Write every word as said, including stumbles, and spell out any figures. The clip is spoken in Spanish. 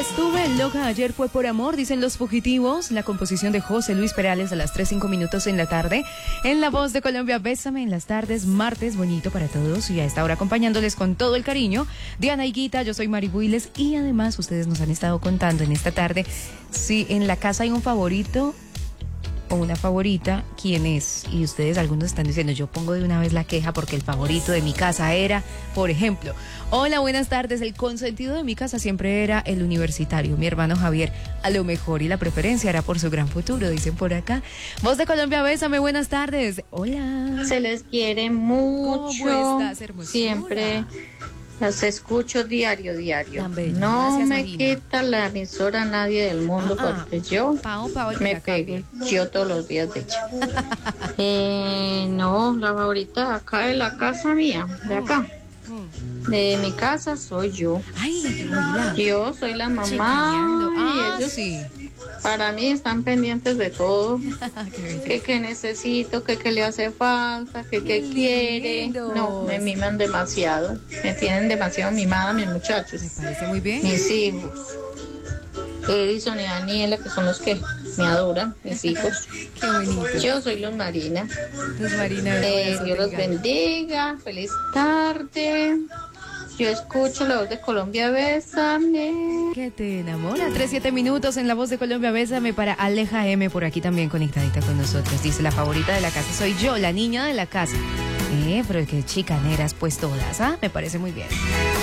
Estuve loca, ayer fue por amor, dicen Los Fugitivos. La composición de José Luis Perales a las tres cinco minutos en la tarde. En La Voz de Colombia, Bésame en las tardes, martes bonito para todos. Y a esta hora acompañándoles con todo el cariño, Diana Higuita, yo soy Mari Builes. Y además ustedes nos han estado contando en esta tarde si en la casa hay un favorito o una favorita, ¿quién es? Y ustedes, algunos están diciendo, yo pongo de una vez la queja porque el favorito de mi casa era, por ejemplo, hola, buenas tardes, el consentido de mi casa siempre era el universitario, mi hermano Javier, a lo mejor y la preferencia era por su gran futuro, dicen por acá. Voz de Colombia, Bésame, buenas tardes. Hola. Se les quiere mucho. ¿Cómo estás, hermosura? Siempre las escucho diario, diario. No Gracias, me Marina. quita la emisora nadie del mundo, Ah, porque yo Pao, Pao, el que me la pegué cambia. yo todos los días de ella. eh, no, la favorita de acá de la casa mía, de acá. De mi casa soy yo. Ay, hola. Yo soy la mamá Chicaneando. y Ah, ellos sí. para mí están pendientes de todo. Qué belleza. que, que necesito, que, que le hace falta, que, que Qué quiere. lindos. No, me miman demasiado. Me tienen demasiado mimada mis muchachos, Me parece muy bien. mis hijos. Edison y Daniela, que son los que me adoran, mis hijos. Qué bonito. Yo soy Luz Marina. Luz Marina, Eh, Dios los bendiga. Feliz tarde. Yo escucho La Voz de Colombia, Bésame. Que te enamora. Tres, siete minutos en La Voz de Colombia, Bésame para Aleja M, por aquí también conectadita con nosotros. Dice, la favorita de la casa soy yo, la niña de la casa. Eh, pero qué chicaneras pues todas, ¿ah? Me parece muy bien.